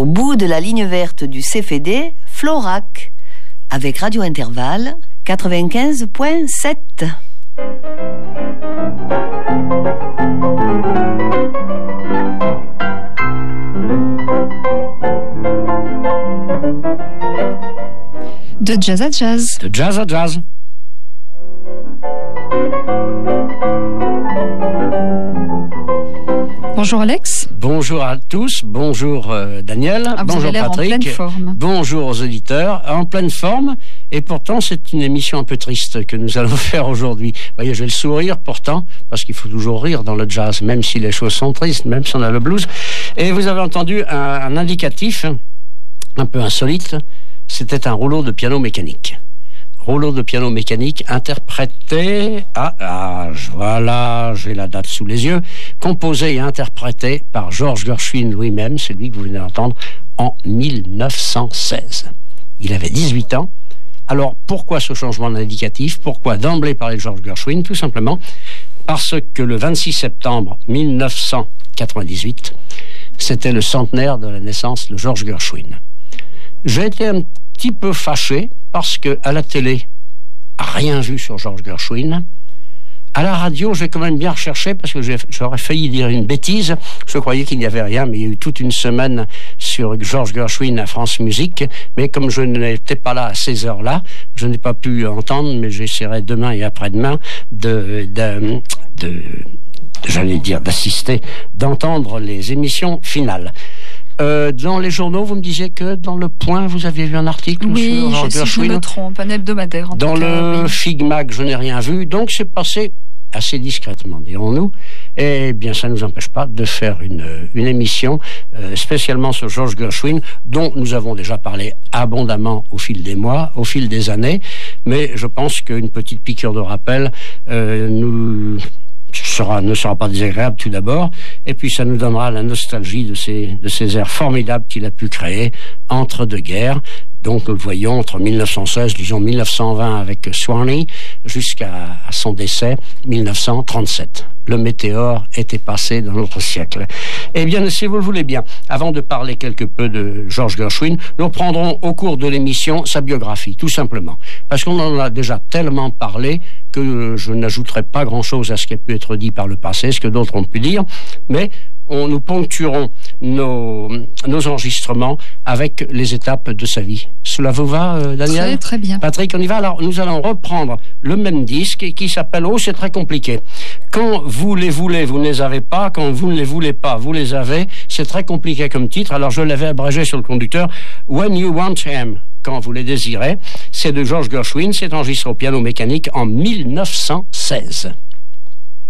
Au bout de la ligne verte du CFD, Florac, avec Radio Intervalle 95.7. De jazz à jazz. De jazz à jazz. Bonjour Alex. Bonjour à tous, bonjour Daniel, bonjour Patrick, en pleine forme. Bonjour aux auditeurs, en pleine forme, et pourtant c'est une émission un peu triste que nous allons faire aujourd'hui. Vous voyez, j'ai le sourire pourtant, parce qu'il faut toujours rire dans le jazz, même si les choses sont tristes, même si on a le blues. Et vous avez entendu un indicatif un peu insolite, c'était un rouleau de piano mécanique. Rouleau de piano mécanique interprété, voilà, j'ai la date sous les yeux, composé et interprété par George Gershwin lui-même, celui que vous venez d'entendre, en 1916. Il avait 18 ans. Alors, pourquoi ce changement d'indicatif? Pourquoi d'emblée parler de George Gershwin? Tout simplement parce que le 26 septembre 1998, c'était le centenaire de la naissance de George Gershwin. J'ai été un petit peu fâché parce que à la télé, rien vu sur George Gershwin. À la radio, j'ai quand même bien recherché parce que j'aurais failli dire une bêtise. Je croyais qu'il n'y avait rien, mais il y a eu toute une semaine sur George Gershwin à France Musique. Mais comme je n'étais pas là à ces heures-là, je n'ai pas pu entendre, mais j'essaierai demain et après-demain d'assister, d'entendre les émissions finales. Dans les journaux, vous me disiez que dans Le Point, vous aviez vu un article sur George Gershwin. Oui, je me trompe, un hebdomadaire en tout cas. Dans le Figmag, je n'ai rien vu, donc c'est passé assez discrètement, dirons-nous. Et bien, ça ne nous empêche pas de faire une émission spécialement sur George Gershwin, dont nous avons déjà parlé abondamment au fil des mois, au fil des années. Mais je pense qu'une petite piqûre de rappel ne sera pas désagréable tout d'abord, et puis ça nous donnera la nostalgie de ces airs formidables qu'il a pu créer entre deux guerres. Donc nous le voyons entre 1916, disons 1920 avec Swanee, jusqu'à son décès 1937. Le météore était passé dans notre siècle. Eh bien, si vous le voulez bien, avant de parler quelque peu de George Gershwin, nous reprendrons au cours de l'émission sa biographie, tout simplement. Parce qu'on en a déjà tellement parlé que je n'ajouterai pas grand-chose à ce qui a pu être dit par le passé, ce que d'autres ont pu dire, mais nous ponctuerons nos enregistrements avec les étapes de sa vie. Cela vous va, Daniel? Très, très bien. Patrick, on y va. Alors, nous allons reprendre le même disque qui s'appelle « Oh, c'est très compliqué ». Quand vous les voulez, vous ne les avez pas. Quand vous ne les voulez pas, vous les avez. C'est très compliqué comme titre. Alors, je l'avais abrégé sur le conducteur. « When you want him ». Quand vous les désirez. C'est de George Gershwin. C'est enregistré au piano mécanique en 1916.